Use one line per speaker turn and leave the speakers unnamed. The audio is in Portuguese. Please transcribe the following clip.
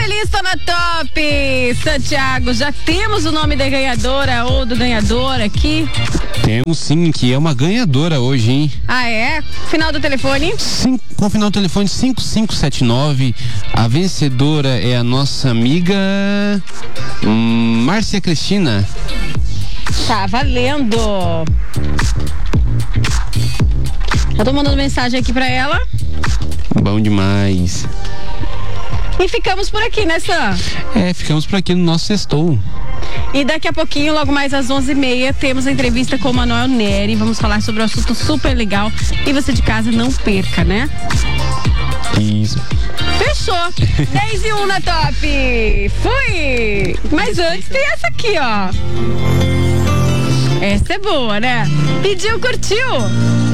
feliz, tô na top! Santiago, já temos o nome da ganhadora ou do ganhador aqui?
Temos sim, que é uma ganhadora hoje, hein?
Ah, é? Final do telefone?
Sim, com o final do telefone 5579. A vencedora é a nossa amiga Márcia Cristina.
Tá valendo! Eu tô mandando mensagem aqui pra ela.
Bom demais.
E ficamos por aqui, né, Sam?
Ficamos por aqui no nosso Sextou.
E daqui a pouquinho, logo mais às 11h30, temos a entrevista com o Manuel Neri. Vamos falar sobre um assunto super legal. E você de casa não perca, né?
Isso.
Fechou. 10-1 na top. Fui. Mas antes tem essa aqui, ó. Essa é boa, né? Pediu, curtiu.